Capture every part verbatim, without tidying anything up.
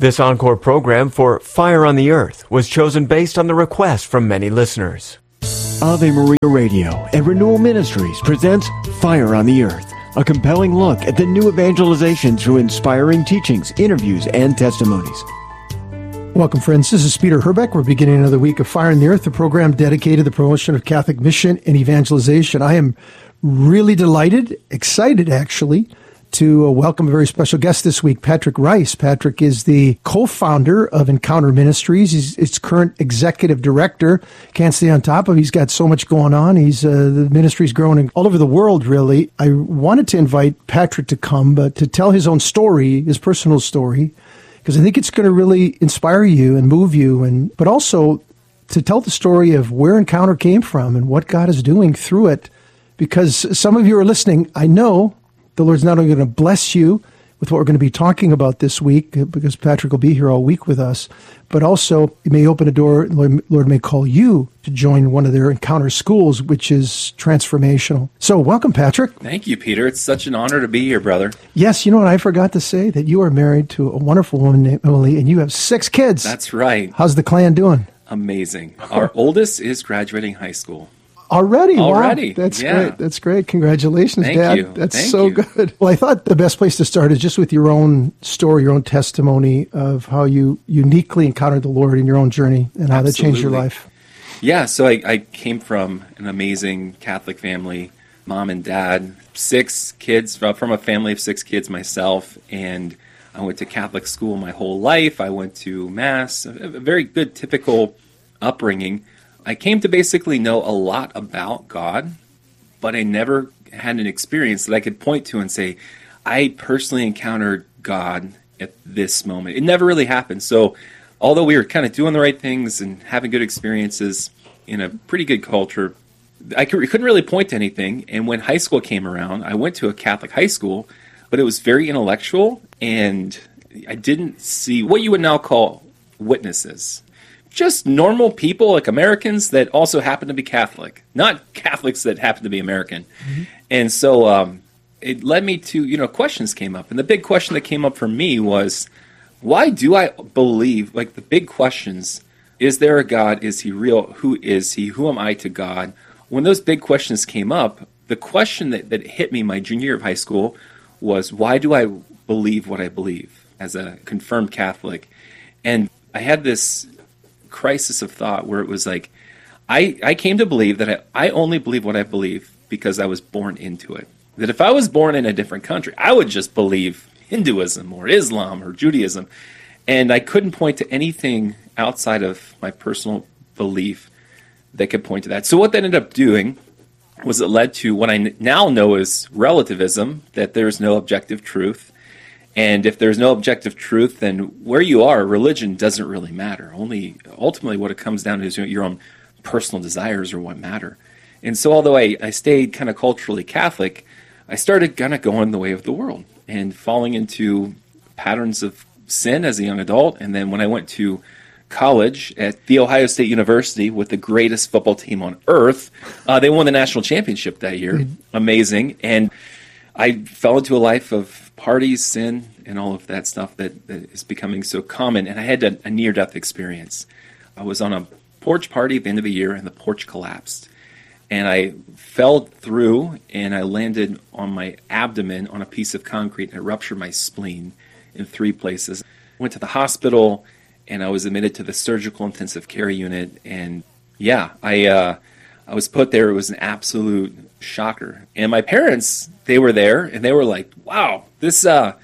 This encore program for Fire on the Earth was chosen based on the request from many listeners. Ave Maria Radio and Renewal Ministries presents Fire on the Earth, a compelling look at the new evangelization through inspiring teachings, interviews, and testimonies. Welcome, friends. This is Peter Herbeck. We're beginning another week of Fire on the Earth, a program dedicated to the promotion of Catholic mission and evangelization. I am really delighted, excited actually, to uh, welcome a very special guest this week, Patrick Rice. Patrick is the co-founder of Encounter Ministries. He's its current executive director. Can't stay on top of it. He's got so much going on. He's uh, the ministry's growing all over the world, really. I wanted to invite Patrick to come, but to tell his own story, his personal story, because I think it's going to really inspire you and move you, and but also to tell the story of where Encounter came from and what God is doing through it. Because some of you are listening, I know the Lord's not only going to bless you with what we're going to be talking about this week, because Patrick will be here all week with us, but also it may open a door, Lord, Lord may call you to join one of their Encounter schools, which is transformational. So welcome, Patrick. Thank you, Peter. It's such an honor to be here, brother. Yes, you know what I forgot to say? That you are married to a wonderful woman named Emily, and you have six kids. That's right. How's the clan doing? Amazing. Our oldest is graduating high school. Already? Already. Wow. That's yeah. great. That's great. Congratulations, Thank Dad. you. That's Thank so you. good. Well, I thought the best place to start is just with your own story, your own testimony of how you uniquely encountered the Lord in your own journey and how Absolutely. that changed your life. Yeah, so I, I came from an amazing Catholic family, mom and dad, six kids, from a family of six kids myself, and I went to Catholic school my whole life. I went to Mass, a very good, typical upbringing. I came to basically know a lot about God, but I never had an experience that I could point to and say, I personally encountered God at this moment. It never really happened. So although we were kind of doing the right things and having good experiences in a pretty good culture, I couldn't really point to anything. And when high school came around, I went to a Catholic high school, but it was very intellectual, and I didn't see what you would now call witnesses. Just normal people like Americans that also happen to be Catholic, not Catholics that happen to be American. Mm-hmm. And so um, it led me to, you know, questions came up. And the big question that came up for me was, why do I believe, like the big questions, is there a God? Is he real? Who is he? Who am I to God? When those big questions came up, the question that, that hit me my junior year of high school was, why do I believe what I believe as a confirmed Catholic? And I had this crisis of thought where it was like, I, I came to believe that I, I only believe what I believe because I was born into it. That if I was born in a different country, I would just believe Hinduism or Islam or Judaism. And I couldn't point to anything outside of my personal belief that could point to that. So what that ended up doing was it led to what I now know as relativism, that there's no objective truth. And if there's no objective truth, then where you are, religion doesn't really matter. Only ultimately what it comes down to is your own personal desires are what matter. And so although I, I stayed kind of culturally Catholic, I started kind of going the way of the world and falling into patterns of sin as a young adult. And then when I went to college at The Ohio State University with the greatest football team on earth, uh, they won the national championship that year. Amazing. And I fell into a life of parties, sin, and all of that stuff that, that is becoming so common. And I had a, a near-death experience. I was on a porch party at the end of the year, and the porch collapsed. And I fell through, and I landed on my abdomen on a piece of concrete, and I ruptured my spleen in three places. Went to the hospital, and I was admitted to the surgical intensive care unit. And, yeah, I uh, I was put there. It was an absolute shocker. And my parents, they were there, and they were like, wow, this, uh,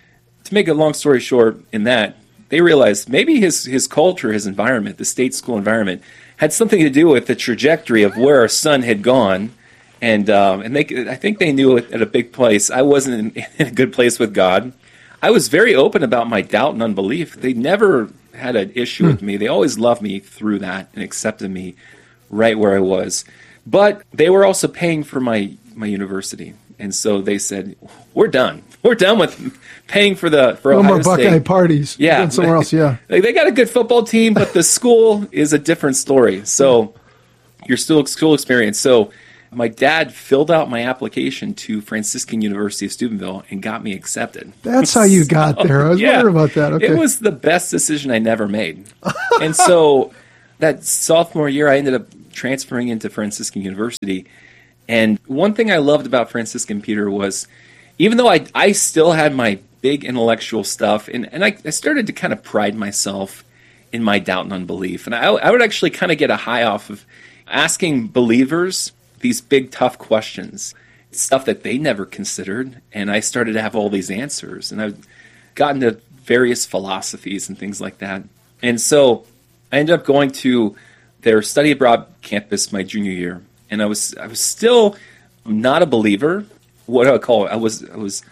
to make a long story short in that, they realized maybe his, his culture, his environment, the state school environment, had something to do with the trajectory of where our son had gone. And um, and they, I think they knew it at a big place. I wasn't in, in a good place with God. I was very open about my doubt and unbelief. They never had an issue hmm. with me. They always loved me through that and accepted me right where I was. But they were also paying for my, my university. And so they said, we're done. We're done with paying for the for no Ohio more Buckeye State. parties. Yeah. Somewhere else, yeah. Like, they got a good football team, but the school is a different story. So your still school experience. So my dad filled out my application to Franciscan University of Steubenville and got me accepted. That's how you got so, there. I was yeah, wondering about that. Okay. It was the best decision I never made. And so that sophomore year, I ended up transferring into Franciscan University. And one thing I loved about Franciscan, Peter, was even though I, I still had my big intellectual stuff, and, and I, I started to kind of pride myself in my doubt and unbelief. And I, I would actually kind of get a high off of asking believers these big, tough questions, stuff that they never considered. And I started to have all these answers. And I've gotten to various philosophies and things like that. And so I ended up going to their study abroad campus my junior year. And I was I was still not a believer. What do I call it? I was I was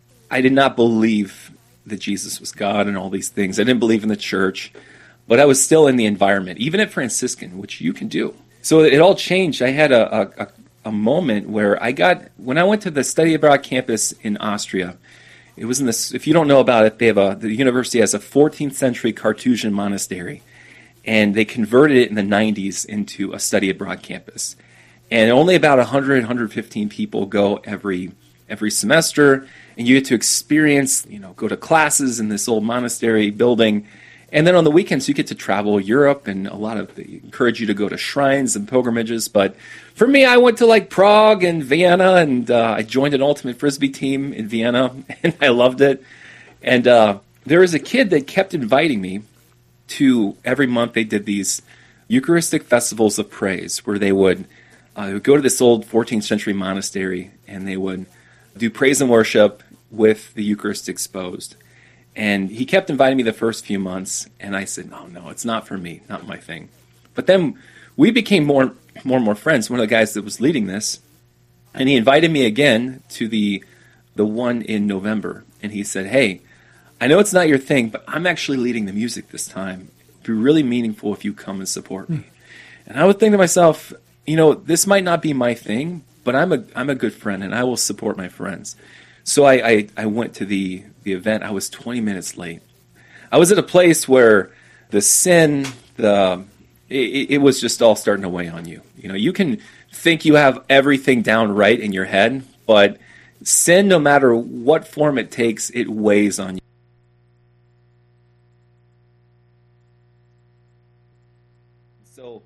I did not believe that Jesus was God and all these things. I didn't believe in the church. But I was still in the environment, even at Franciscan, which you can do. So it all changed. I had a, a, a moment where I got, when I went to the study abroad campus in Austria, it was in this, if you don't know about it, they have a, the university has a fourteenth century Carthusian monastery, and they converted it in the nineties into a study abroad campus. And only about one hundred, one hundred fifteen people go every every semester, and you get to experience, you know, go to classes in this old monastery building. And then on the weekends, you get to travel Europe, and a lot of they encourage you to go to shrines and pilgrimages. But for me, I went to like Prague and Vienna, and uh, I joined an ultimate frisbee team in Vienna, and I loved it. And uh, there was a kid that kept inviting me to, every month they did these Eucharistic festivals of praise, where they would, uh, they would go to this old fourteenth century monastery, and they would do praise and worship with the Eucharist exposed. And he kept inviting me the first few months, and I said, no, no, it's not for me, not my thing. But then we became more, more and more friends. One of the guys that was leading this, and he invited me again to the the one in November. And he said, hey, I know it's not your thing, but I'm actually leading the music this time. It'd be really meaningful if you come and support me. And I would think to myself, you know, this might not be my thing, but I'm a I'm a good friend, and I will support my friends. So I, I, I went to the, the event. I was twenty minutes late. I was at a place where the sin, the it, it was just all starting to weigh on you. You know, you can think you have everything down right in your head, but sin, no matter what form it takes, it weighs on you. So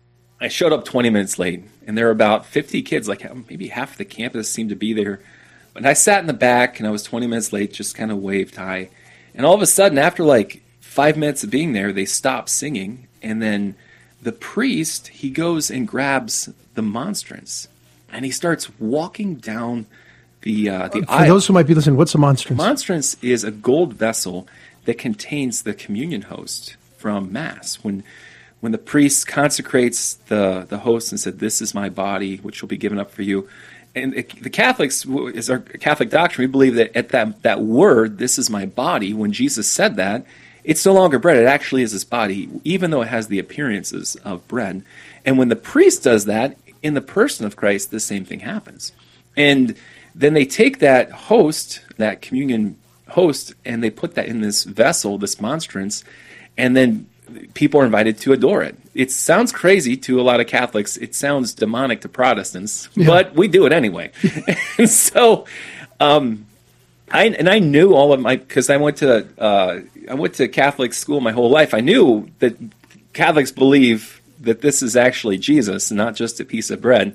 I showed up twenty minutes late, and there were about fifty kids, like maybe half the campus seemed to be there. And I sat in the back, and I was twenty minutes late, just kind of waved hi. And all of a sudden, after like five minutes of being there, they stopped singing. And then the priest, he goes and grabs the monstrance, and he starts walking down the uh, the For aisle. those who might be listening, what's a monstrance? Monstrance is a gold vessel that contains the communion host from Mass. When when the priest consecrates the, the host and said, this is my body, which will be given up for you. And the Catholics, is our Catholic doctrine, we believe that at that, that word, this is my body, when Jesus said that, it's no longer bread. It actually is his body, even though it has the appearances of bread. And when the priest does that, in the person of Christ, the same thing happens. And then they take that host, that communion host, and they put that in this vessel, this monstrance, and then people are invited to adore it. It sounds crazy to a lot of Catholics. It sounds demonic to Protestants, yeah. But we do it anyway. And so, um, I and I knew all of my, because I went to uh, I went to Catholic school my whole life. I knew that Catholics believe that this is actually Jesus, not just a piece of bread.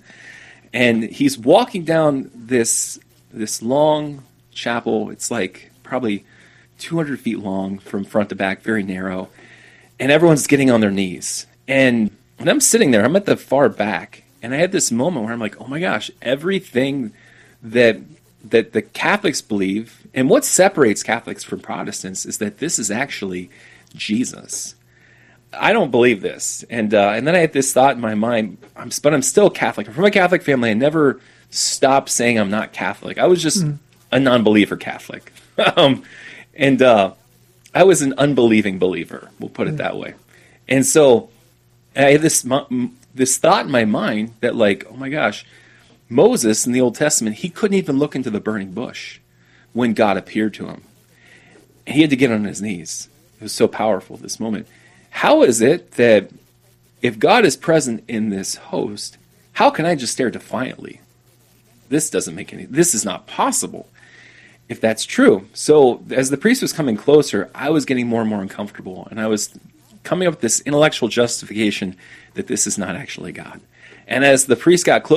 And he's walking down this this long chapel. It's like probably two hundred feet long from front to back, very narrow. And everyone's getting on their knees. And, and I'm sitting there, I'm at the far back, and I had this moment where I'm like, oh my gosh, everything that that the Catholics believe, and what separates Catholics from Protestants is that this is actually Jesus. I don't believe this. And uh, and then I had this thought in my mind, I'm, but I'm still Catholic. I'm from a Catholic family. I never stopped saying I'm not Catholic. I was just mm. a non-believer Catholic. um, and uh, I was an unbelieving believer, we'll put it mm. that way. And so I had this this thought in my mind that, like, oh my gosh, Moses in the Old Testament, he couldn't even look into the burning bush when God appeared to him. He had to get on his knees. It was so powerful, this moment. How is it that if God is present in this host, How can I just stare defiantly? This doesn't make any, this is not possible if that's true. So as the priest was coming closer, I was getting more and more uncomfortable, and I was coming up with this intellectual justification that this is not actually God. And as the priest got closer,